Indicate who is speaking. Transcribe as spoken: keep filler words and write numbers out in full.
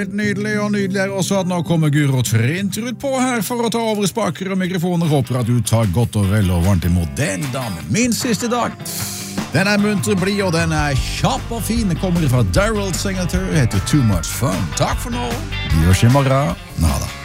Speaker 1: Helt nydelig, og nydelig er også at nå kommer Guro Trintrud på her for å ta over spaker og mikrofoner. Håper at du tar godt og vel og varmt imot den damen. Min siste dag. Den er munter blid, og den er kjapp og fin. Den kommer fra Daryl Singleton, heter Too Much Fun. Takk for nå. Vi høres i morgen. Nada.